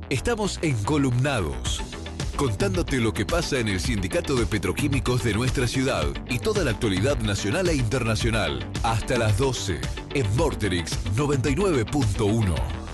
Estamos encolumnados, contándote lo que pasa en el Sindicato de Petroquímicos de nuestra ciudad y toda la actualidad nacional e internacional. Hasta las 12, en Vorterix 99.1.